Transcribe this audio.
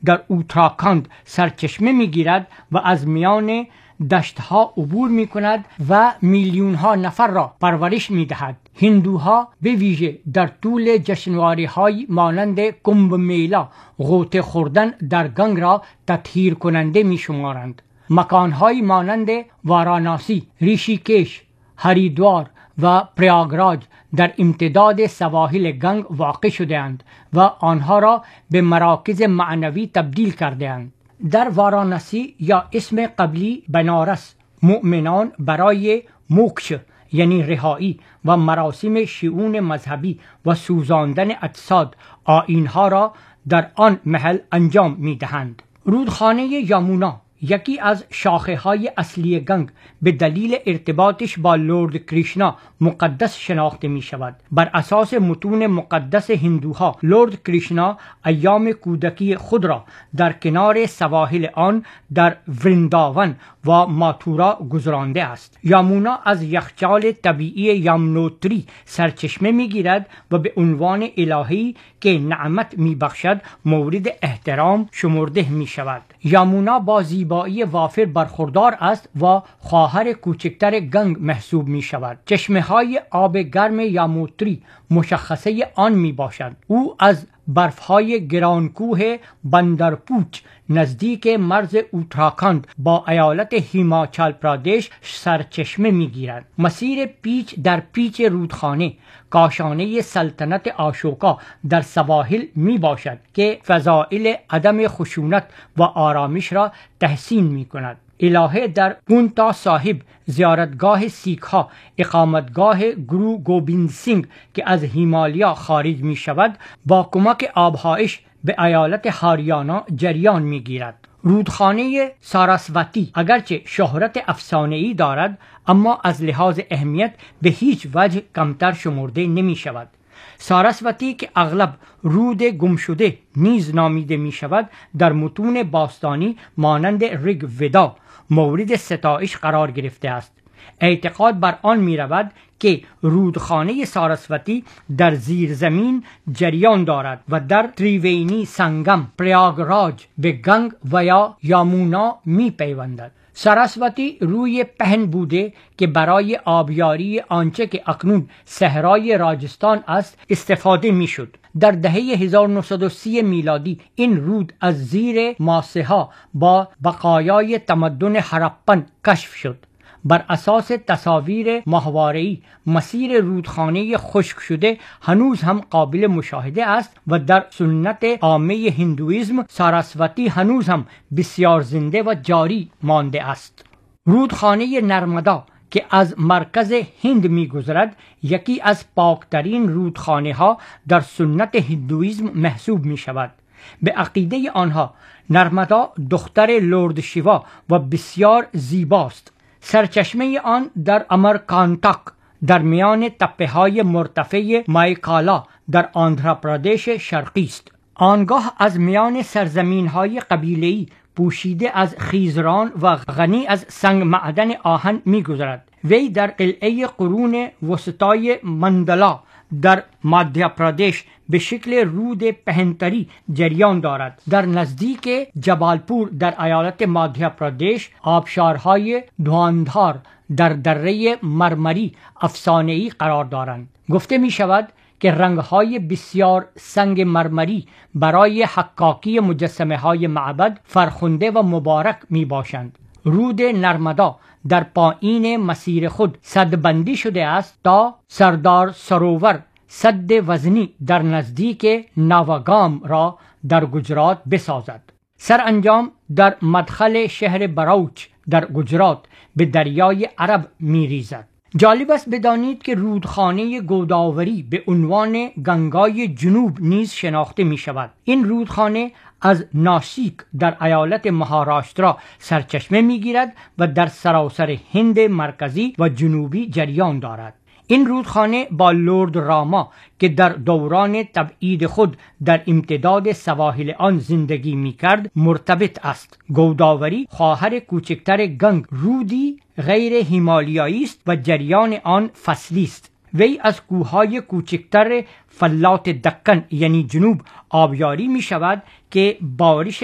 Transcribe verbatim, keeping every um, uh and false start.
در اوتراکاند سرچشمه میگیرد و از میان دشتها عبور می کند و میلیون ها نفر را پرورش می دهد. هندوها به ویژه در طول جشنواره های مانند کمب میلا غوطه خوردن در گنگ را تطهیر کننده می شمارند. مکانهای مانند واراناسی، ریشیکیش، هریدوار و پریاگراج در امتداد سواحل گنگ واقع شده‌اند و آنها را به مراکز معنوی تبدیل کرده‌اند. در وارانسی یا اسم قبلی بنارس، مؤمنان برای موکش یعنی رهایی و مراسم شئون مذهبی و سوزاندن اجساد آیین‌ها را در آن محل انجام می‌دهند. رودخانه یامونا یکی از شاخه های اصلی گنگ به دلیل ارتباطش با لورد کریشنا مقدس شناخته می شود. بر اساس متون مقدس هندوها لورد کریشنا ایام کودکی خود را در کنار سواحل آن در ورنداون و ماتورا گذرانده است. یامونا از یخچال طبیعی یامنوتری سرچشمه می گیرد و به عنوان الهی که نعمت می بخشد مورد احترام شمرده می شود. یامونا با زیبایی وافر برخوردار است و خواهر کوچکتر گنگ محسوب می شود. چشمه های آب گرم یاموتری مشخصه آن می باشد. او از برفهای گرانکوه بندرپوچ نزدیک مرز اوتراکاند با ایالت هیماچال پرادش سرچشمه می گیرد. مسیر پیچ در پیچ رودخانه کاشانه سلطنت آشوکا در سواحل می باشد که فضائل عدم خشونت و آرامش را تحسین می کند. الهه در گونتا صاحب زیارتگاه سیکھ ها اقامتگاه گرو گوبیند سینگ که از هیمالیا خارج می شود با کمک آبهایش به ایالت هاریانا جریان می گیرد. رودخانه ساراسواتی اگرچه شهرت افسانه‌ای دارد اما از لحاظ اهمیت به هیچ وجه کمتر شمرده نمی شود. ساراسواتی که اغلب رود گمشده نیز نامیده می شود در متون باستانی مانند ریگ ودا مورد ستایش قرار گرفته است. اعتقاد بر آن می رود که رودخانه ساراسواتی در زیر زمین جریان دارد و در تریوینی سنگم پریاگراج به گنگ و یا یامونا می پیوندد. ساراسواتی روی پهن بوده که برای آبیاری آنچه که اکنون صحرای راجستان است استفاده می شد. در دهه هزار و نهصد و سی میلادی این رود از زیر ماسه ها با بقایای تمدن هرپن کشف شد. بر اساس تصاویر ماهواره‌ای مسیر رودخانه خشک شده هنوز هم قابل مشاهده است و در سنت عامه هندویسم ساراسواتی هنوز هم بسیار زنده و جاری مانده است. رودخانه نرمدا که از مرکز هند می گذرد یکی از پاکترین رودخانه ها در سنت هندویسم محسوب می شود. به عقیده آنها نرمدا دختر لورد شیوا و بسیار زیباست. سرچشمه آن در امرکانتاک در میان تپه های مرتفع مایکالا در آندھراپردیش شرقی است. آنگاه از میان سرزمین های قبیله‌ای پوشیده از خیزران و غنی از سنگ معدن آهن می گذرد. وی در قلعه قرون وسطای مندلا در مادھیا پردیش به شکل رود پهنتری جریان دارد. در نزدیک جبالپور در ایالت مادھیا پردیش آبشارهای دواندھار در دره مرمری افسانه‌ای قرار دارند. گفته می شود که رنگهای بسیار سنگ مرمری برای حکاکی مجسمه های معبد فرخنده و مبارک می باشند. رود نرمدا در پایین مسیر خود سدبندی شده است تا سردار سروور سد وزنی در نزدیک ناوگام را در گجرات بسازد. سرانجام در مدخل شهر براوچ در گجرات به دریای عرب می ریزد. جالب است بدانید که رودخانه گوداوری به عنوان گنگای جنوب نیز شناخته می شود. این رودخانه از ناسیک در ایالت مهاراشترا سرچشمه می گیرد و در سراسر هند مرکزی و جنوبی جریان دارد. این رودخانه با لورد راما که در دوران تبعید خود در امتداد سواحل آن زندگی می کرد مرتبط است. گوداوری خواهر کوچکتر گنگ رودی غیر هیمالیایی است و جریان آن فصلی است. وی از کوههای کوچکتر فلات دکن یعنی جنوب آبیاری می شود که بارش